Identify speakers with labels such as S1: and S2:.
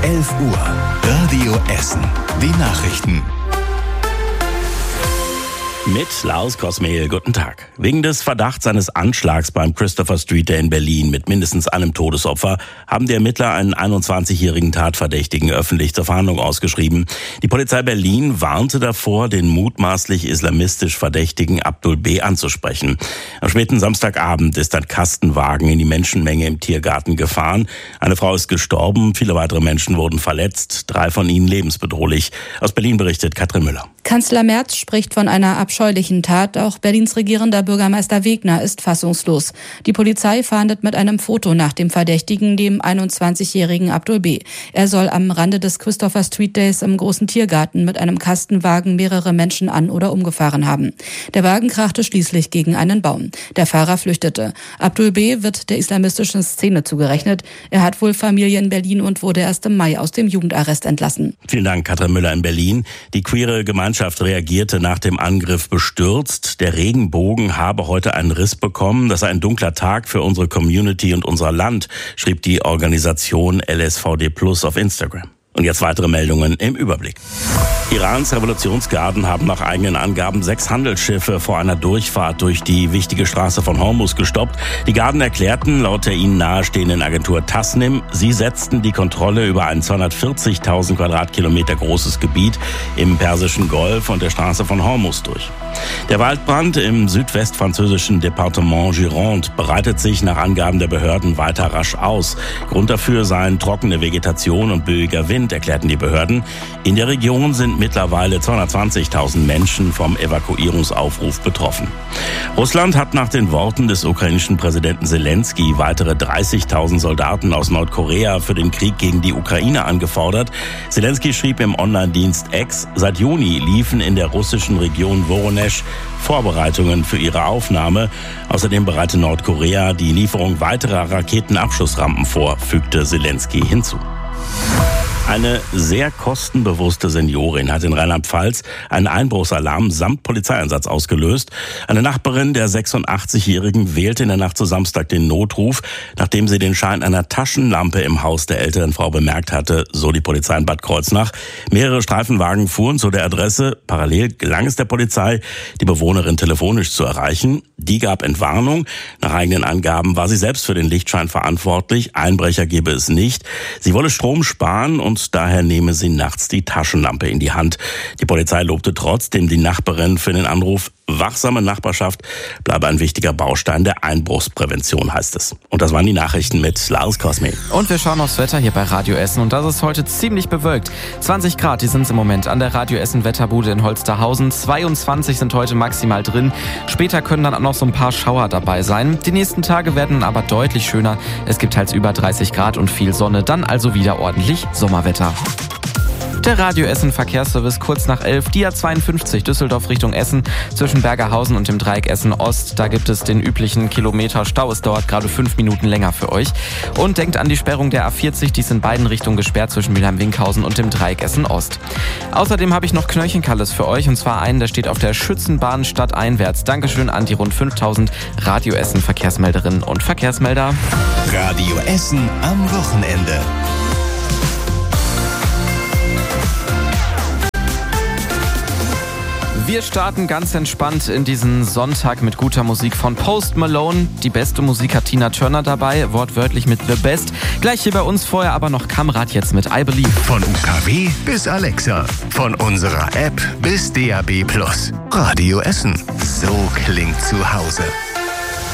S1: 11 Uhr. Radio Essen. Die Nachrichten.
S2: Mit Lars Kosmehl, guten Tag. Wegen des Verdachts eines Anschlags beim Christopher Street Day in Berlin mit mindestens einem Todesopfer haben die Ermittler einen 21-jährigen Tatverdächtigen öffentlich zur Fahndung ausgeschrieben. Die Polizei Berlin warnte davor, den mutmaßlich islamistisch Verdächtigen Abdul B. anzusprechen. Am späten Samstagabend ist ein Kastenwagen in die Menschenmenge im Tiergarten gefahren. Eine Frau ist gestorben, viele weitere Menschen wurden verletzt, 3 von ihnen lebensbedrohlich. Aus Berlin berichtet Katrin Müller.
S3: Kanzler Merz spricht von einer abscheulichen Tat. Auch Berlins regierender Bürgermeister Wegner ist fassungslos. Die Polizei fahndet mit einem Foto nach dem Verdächtigen, dem 21-jährigen Abdul B. Er soll am Rande des Christopher Street Days im großen Tiergarten mit einem Kastenwagen mehrere Menschen an- oder umgefahren haben. Der Wagen krachte schließlich gegen einen Baum. Der Fahrer flüchtete. Abdul B. wird der islamistischen Szene zugerechnet. Er hat wohl Familie in Berlin und wurde erst im Mai aus dem Jugendarrest entlassen.
S2: Vielen Dank, Katrin Müller in Berlin. Die queere Gemeinschaft reagierte nach dem Angriff bestürzt. Der Regenbogen habe heute einen Riss bekommen. Das sei ein dunkler Tag für unsere Community und unser Land, schrieb die Organisation LSVD Plus auf Instagram. Und jetzt weitere Meldungen im Überblick. Irans Revolutionsgarden haben nach eigenen Angaben 6 Handelsschiffe vor einer Durchfahrt durch die wichtige Straße von Hormuz gestoppt. Die Garden erklärten laut der ihnen nahestehenden Agentur Tasnim, sie setzten die Kontrolle über ein 240.000 Quadratkilometer großes Gebiet im Persischen Golf und der Straße von Hormuz durch. Der Waldbrand im südwestfranzösischen Departement Gironde breitet sich nach Angaben der Behörden weiter rasch aus. Grund dafür seien trockene Vegetation und böiger Wind, erklärten die Behörden. In der Region sind mittlerweile 220.000 Menschen vom Evakuierungsaufruf betroffen. Russland hat nach den Worten des ukrainischen Präsidenten Zelensky weitere 30.000 Soldaten aus Nordkorea für den Krieg gegen die Ukraine angefordert. Zelensky schrieb im Online-Dienst X, seit Juni liefen in der russischen Region Voronezh Vorbereitungen für ihre Aufnahme. Außerdem bereite Nordkorea die Lieferung weiterer Raketenabschussrampen vor, fügte Zelensky hinzu. Eine sehr kostenbewusste Seniorin hat in Rheinland-Pfalz einen Einbruchsalarm samt Polizeieinsatz ausgelöst. Eine Nachbarin der 86-Jährigen wählte in der Nacht zu Samstag den Notruf, nachdem sie den Schein einer Taschenlampe im Haus der älteren Frau bemerkt hatte, so die Polizei in Bad Kreuznach. Mehrere Streifenwagen fuhren zu der Adresse. Parallel gelang es der Polizei, die Bewohnerin telefonisch zu erreichen. Die gab Entwarnung. Nach eigenen Angaben war sie selbst für den Lichtschein verantwortlich. Einbrecher gebe es nicht. Sie wolle Strom sparen und daher nehme sie nachts die Taschenlampe in die Hand. Die Polizei lobte trotzdem die Nachbarin für den Anruf. Wachsame Nachbarschaft bleibe ein wichtiger Baustein der Einbruchsprävention, heißt es. Und das waren die Nachrichten mit Lars Kosmehl.
S4: Und wir schauen aufs Wetter hier bei Radio Essen. Und das ist heute ziemlich bewölkt. 20 Grad, die sind es im Moment an der Radio Essen Wetterbude in Holsterhausen. 22 sind heute maximal drin. Später können dann auch noch so ein paar Schauer dabei sein. Die nächsten Tage werden aber deutlich schöner. Es gibt teils über 30 Grad und viel Sonne. Dann also wieder ordentlich Sommerwetter. Der Radio Essen Verkehrsservice kurz nach 11, die A52 Düsseldorf Richtung Essen zwischen Bergerhausen und dem Dreieck Essen Ost. Da gibt es den üblichen Kilometer Stau. Es dauert gerade 5 Minuten länger für euch. Und denkt an die Sperrung der A40, die ist in beiden Richtungen gesperrt zwischen Mülheim-Winkhausen und dem Dreieck Essen Ost. Außerdem habe ich noch Knöllchenkalles für euch und zwar einen, der steht auf der Schützenbahn stadteinwärts. Dankeschön an die rund 5000 Radio Essen Verkehrsmelderinnen und Verkehrsmelder.
S1: Radio Essen am Wochenende.
S4: Wir starten ganz entspannt in diesen Sonntag mit guter Musik von Post Malone. Die beste Musik hat Tina Turner dabei, wortwörtlich mit The Best. Gleich hier bei uns, vorher aber noch Kamrat jetzt mit I Believe.
S1: Von UKW bis Alexa, von unserer App bis DAB+. Radio Essen, so klingt zu Hause.